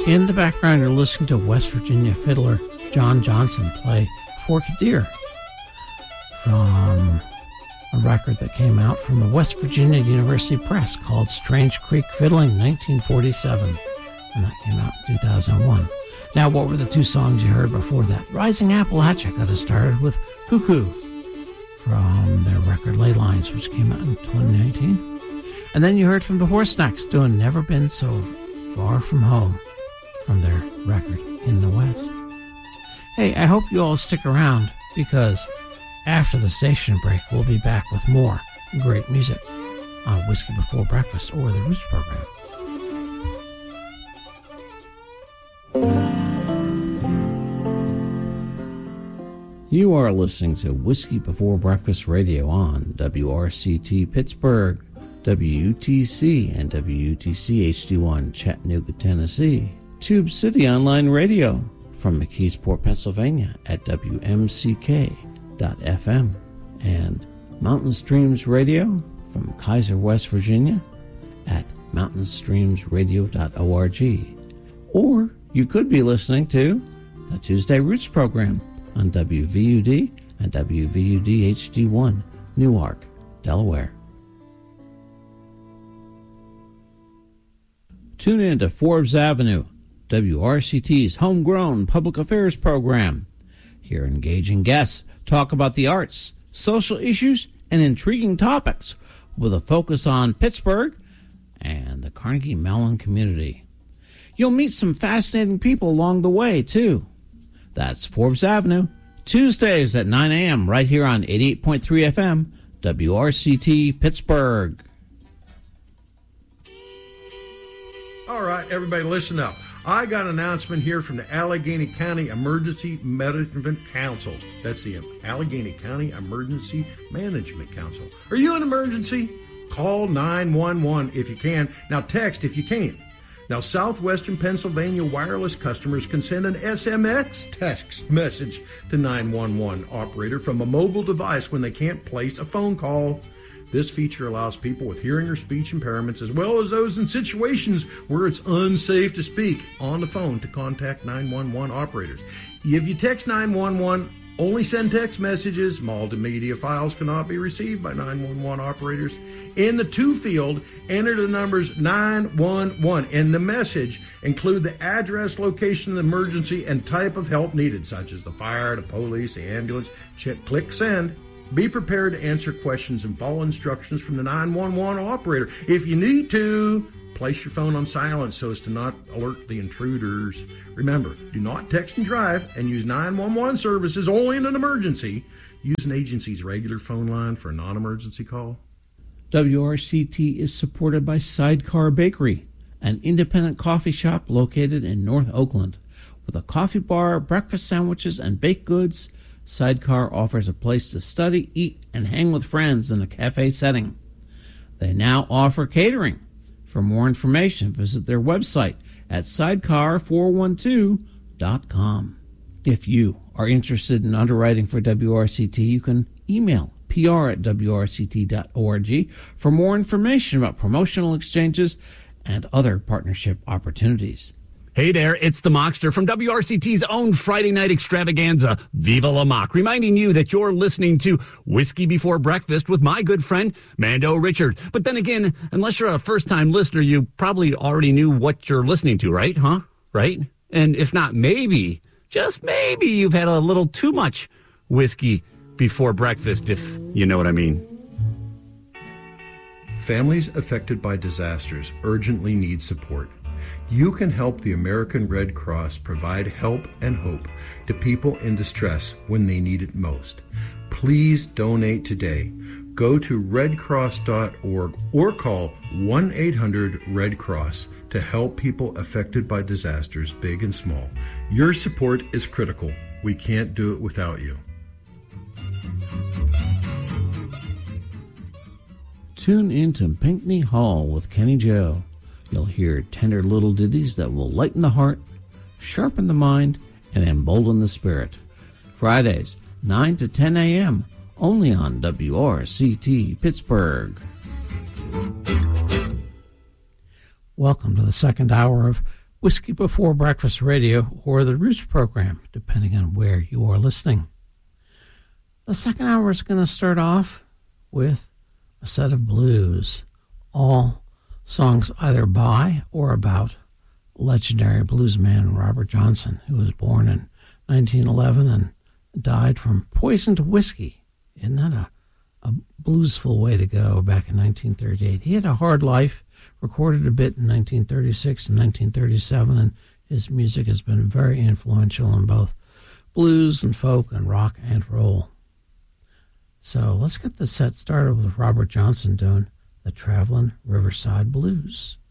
In the background, you're listening to West Virginia fiddler John Johnson play Forked Deer from a record that came out from the West Virginia University Press called Strange Creek Fiddling, 1947, and that came out in 2001. Now, what were the two songs you heard before that? Rising Appalachia got us started with Cuckoo from their record Ley Lines, which came out in 2019. And then you heard from the Horse Snacks doing Never Been So Far From Home from their record In the West. Hey, I hope you all stick around, because after the station break, we'll be back with more great music on Whiskey Before Breakfast or the Roots program. You are listening to Whiskey Before Breakfast Radio on WRCT Pittsburgh, WUTC, and WUTC HD1 Chattanooga, Tennessee. Tube City Online Radio from McKeesport, Pennsylvania at WMCK.FM, and Mountain Streams Radio from Kaiser, West Virginia at mountainstreamsradio.org. Or you could be listening to the Tuesday Roots program on WVUD and WVUD HD1, Newark, Delaware. Tune in to Forbes Avenue, WRCT's homegrown public affairs program. Hear engaging guests talk about the arts, social issues, and intriguing topics with a focus on Pittsburgh and the Carnegie Mellon community. You'll meet some fascinating people along the way, too. That's Forbes Avenue, Tuesdays at 9 a.m. right here on 88.3 FM, WRCT Pittsburgh. All right, everybody listen up. I got an announcement here from the Allegheny County Emergency Management Council. That's the Allegheny County Emergency Management Council. Are you in an emergency? Call 911 if you can. Now text if you can't. Now, Southwestern Pennsylvania wireless customers can send an SMX text message to 911 operator from a mobile device when they can't place a phone call. This feature allows people with hearing or speech impairments, as well as those in situations where it's unsafe to speak on the phone, to contact 911 operators. If you text 911, only send text messages. Multimedia files cannot be received by 911 operators. In the to field, enter the numbers 911. In the message, include the address, location of the emergency, and type of help needed, such as the fire, the police, the ambulance. Click send. Be prepared to answer questions and follow instructions from the 911 operator. If you need to, place your phone on silent so as to not alert the intruders. Remember, do not text and drive, and use 911 services only in an emergency. Use an agency's regular phone line for a non-emergency call. WRCT is supported by Sidecar Bakery, an independent coffee shop located in North Oakland. With a coffee bar, breakfast sandwiches, and baked goods, Sidecar offers a place to study, eat, and hang with friends in a cafe setting. They now offer catering. For more information, visit their website at sidecar412.com. If you are interested in underwriting for WRCT, you can email pr@wrct.org for more information about promotional exchanges and other partnership opportunities. Hey there, it's the Mockster from WRCT's own Friday night extravaganza, Viva La Mock, reminding you that you're listening to Whiskey Before Breakfast with my good friend, Mando Richard. But then again, unless you're a first-time listener, you probably already knew what you're listening to, right? Right? And if not, maybe, just maybe, you've had a little too much whiskey before breakfast, if you know what I mean. Families affected by disasters urgently need support. You can help the American Red Cross provide help and hope to people in distress when they need it most. Please donate today. Go to redcross.org or call 1-800-RED-CROSS to help people affected by disasters, big and small. Your support is critical. We can't do it without you. Tune in to Pinckney Hall with Kenny Joe. You'll hear tender little ditties that will lighten the heart, sharpen the mind, and embolden the spirit. Fridays, 9 to 10 a.m., only on WRCT Pittsburgh. Welcome to the second hour of Whiskey Before Breakfast Radio or the Roots program, depending on where you are listening. The second hour is going to start off with a set of blues, all songs either by or about legendary bluesman Robert Johnson, who was born in 1911 and died from poisoned whiskey. Isn't that a bluesful way to go back in 1938? He had a hard life, recorded a bit in 1936 and 1937, and his music has been very influential in both blues and folk and rock and roll. So let's get the set started with Robert Johnson doing the Traveling Riverside Blues.